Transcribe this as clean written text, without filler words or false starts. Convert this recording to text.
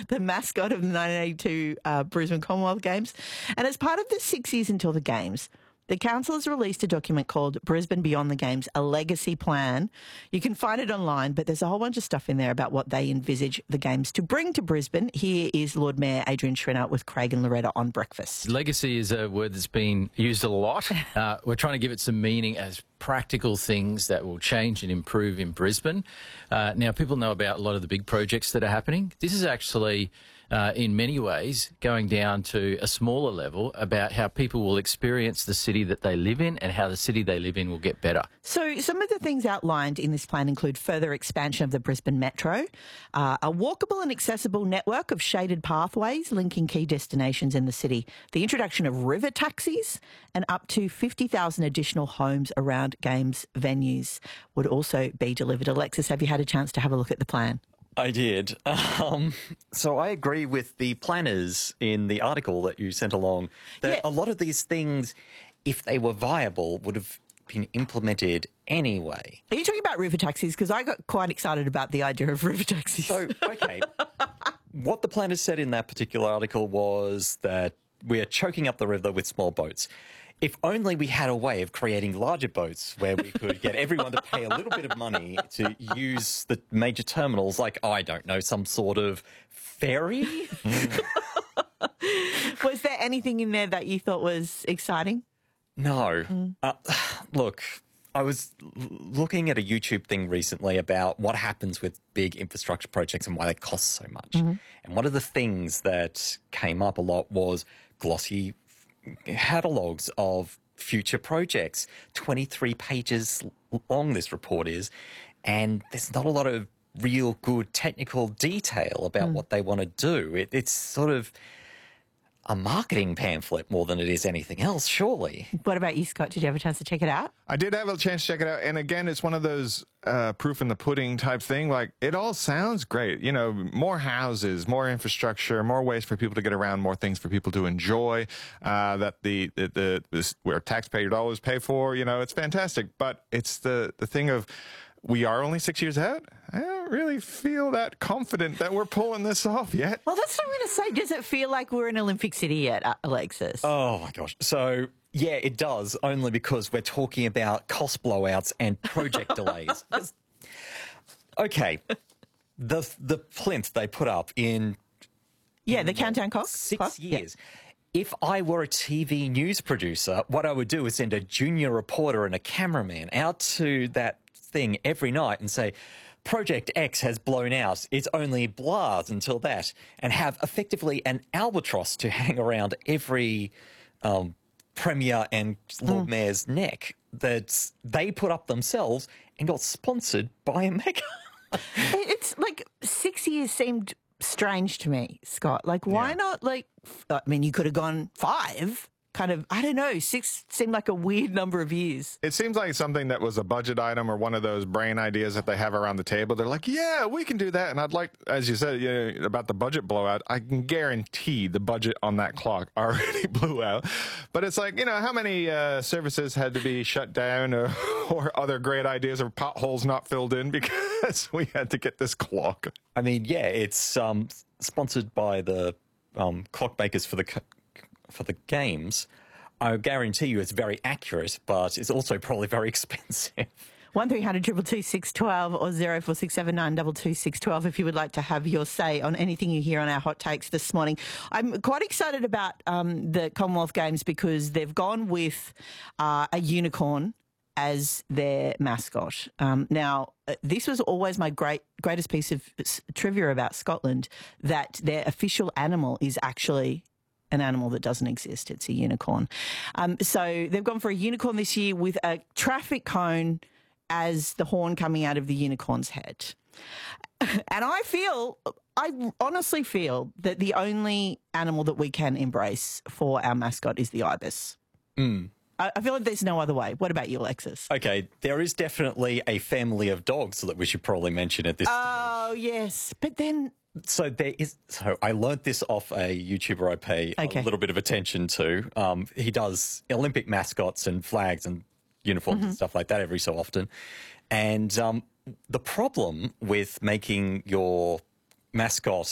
the mascot of the 1982 Brisbane Commonwealth Games. And as part of the 6 years until the Games, the council has released a document called Brisbane Beyond the Games, a legacy plan. You can find it online, but there's a whole bunch of stuff in there about what they envisage the Games to bring to Brisbane. Here is Lord Mayor Adrian Schrinner with Craig and Loretta on breakfast. Legacy is a word that's been used a lot. We're trying to give it some meaning as practical things that will change and improve in Brisbane. Now, people know about a lot of the big projects that are happening. This is actually, in many ways, going down to a smaller level about how people will experience the city that they live in and how the city they live in will get better. So some of the things outlined in this plan include further expansion of the Brisbane Metro, a walkable and accessible network of shaded pathways linking key destinations in the city, the introduction of river taxis, and up to 50,000 additional homes around Games venues would also be delivered. Alexis, have you had a chance to have a look at the plan? I did. So I agree with the planners in the article that you sent along that a lot of these things, if they were viable, would have been implemented anyway. Are you talking about river taxis? Because I got quite excited about the idea of river taxis. So, okay, what the planners said in that particular article was that we are choking up the river with small boats. If only we had a way of creating larger boats where we could get everyone to pay a little bit of money to use the major terminals, like, I don't know, some sort of ferry? Was there anything in there that you thought was exciting? No. Look, I was looking at a YouTube thing recently about what happens with big infrastructure projects and why they cost so much. And one of the things that came up a lot was glossy catalogues of future projects. 23 pages long this report is, and there's not a lot of real good technical detail about what they want to do. It's sort of a marketing pamphlet more than it is anything else, surely. What about you, Scott? Did you have a chance to check it out? I did have a chance to check it out. And again, it's one of those proof in the pudding type thing. Like, it all sounds great. You know, more houses, more infrastructure, more ways for people to get around, more things for people to enjoy, that where taxpayer dollars pay for. You know, it's fantastic. But it's the thing of, we are only 6 years out. I don't really feel that confident that we're pulling this off yet. Well, that's what I'm going to say. Does it feel like we're in Olympic City yet, Alexis? Oh, my gosh. So, yeah, it does, only because we're talking about cost blowouts and project delays. Okay, the plinth they put up in... Yeah, the countdown clock. 6 years. Yeah. If I were a TV news producer, what I would do is send a junior reporter and a cameraman out to that thing every night and say, Project X has blown out. It's only blahs until that. And have effectively an albatross to hang around every Premier and Lord Mayor's neck that they put up themselves and got sponsored by a mega. It's like 6 years seemed strange to me, Scott. Like, why not, like, I mean, you could have gone 5. Kind of, I don't know, 6 seemed like a weird number of years. It seems like something that was a budget item or one of those brain ideas that they have around the table. They're like, yeah, we can do that. And I'd like, as you said, about the budget blowout, I can guarantee the budget on that clock already blew out. But it's like, how many services had to be shut down or other great ideas or potholes not filled in because we had to get this clock. I mean, yeah, it's sponsored by the clockmakers for the games. I guarantee you it's very accurate, but it's also probably very expensive. 1300 222 612 or 0467 222 612 if you would like to have your say on anything you hear on our hot takes this morning. I'm quite excited about the Commonwealth Games because they've gone with a unicorn as their mascot. Now, this was always my greatest piece of trivia about Scotland, that their official animal is actually an animal that doesn't exist. It's a unicorn. So they've gone for a unicorn this year with a traffic cone as the horn coming out of the unicorn's head. And I honestly feel that the only animal that we can embrace for our mascot is the ibis. I feel like there's no other way. What about you, Alexis? Okay, there is definitely a family of dogs that we should probably mention at this stage. Oh, yes. But then... So I learnt this off a YouTuber I pay a little bit of attention to. He does Olympic mascots and flags and uniforms and stuff like that every so often. And the problem with making your mascot